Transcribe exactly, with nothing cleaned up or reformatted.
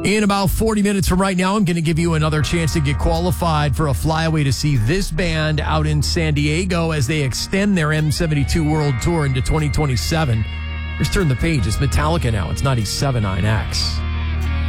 In about forty minutes from right now, I'm going to give you another chance to get qualified for a flyaway to see this band out in San Diego as they extend their M seventy-two World Tour into twenty twenty-seven. Let's turn the page. It's Metallica now. It's ninety-seven point nine X.